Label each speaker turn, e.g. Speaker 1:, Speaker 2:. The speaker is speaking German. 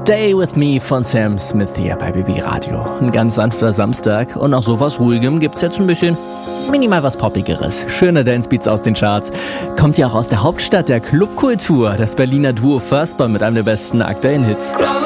Speaker 1: Stay With Me von Sam Smith hier bei BB Radio. Ein ganz sanfter Samstag und nach sowas Ruhigem gibt's jetzt ein bisschen minimal was Poppigeres. Schöne Dancebeats aus den Charts. Kommt ja auch aus der Hauptstadt der Clubkultur, das Berliner Duo Firstborn mit einem der besten aktuellen Hits.